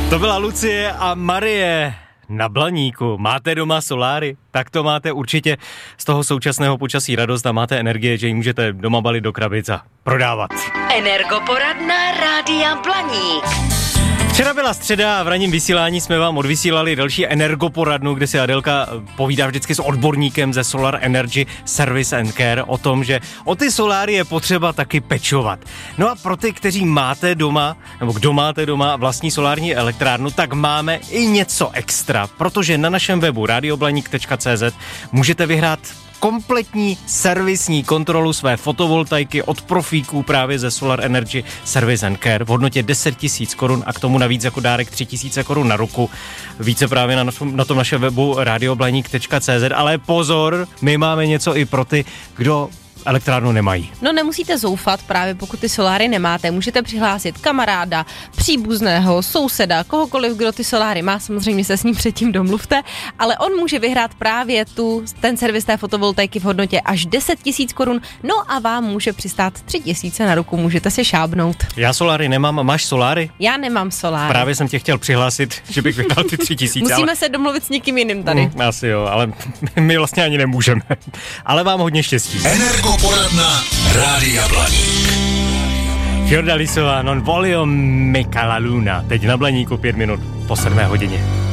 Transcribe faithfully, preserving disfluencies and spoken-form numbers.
To byla Lucie a Marie na Blaníku. Máte doma soláry? Tak to máte určitě z toho současného počasí radost a máte energie, že ji můžete doma balit do krabic a prodávat. Energoporadna Rádia Blaník. Včera byla středa a v ranním vysílání jsme vám odvysílali další energoporadnu, kde si Adelka povídá vždycky s odborníkem ze Solar Energy Service and Care o tom, že o ty soláry je potřeba taky pečovat. No a pro ty, kteří máte doma, nebo kdo máte doma vlastní solární elektrárnu, tak máme i něco extra, protože na našem webu radioblaník tečka cé zet můžete vyhrát kompletní servisní kontrolu své fotovoltaiky od profíků právě ze Solar Energy Service and Care v hodnotě deset tisíc korun a k tomu navíc jako dárek tři tisíce korun na ruku. Více právě na, na tom našem webu radioblaník tečka cé zet, ale pozor, my máme něco i pro ty, kdo elektrárnu nemají. No nemusíte zoufat, právě pokud ty soláry nemáte, můžete přihlásit kamaráda, příbuzného, souseda, kohokoliv, kdo ty soláry má, samozřejmě se s ním předtím domluvte, ale on může vyhrát právě tu, ten servis té fotovoltaiky v hodnotě až deset tisíc korun, no a vám může přistát tři tisíce na ruku, můžete se šábnout. Já soláry nemám, máš soláry? Já nemám soláry. Právě jsem tě chtěl přihlásit, že bych vyhrál ty tři tisíce. Musíme ale... se domluvit s někým jiným tady. Mm, asi jo, ale my vlastně ani nemůžeme. Ale vám hodně štěstí. Energoporadna Rádia Blaník. Fiordalisová non voglio mica la luna. Teď na Blaníku pět minut po sedmé hodině.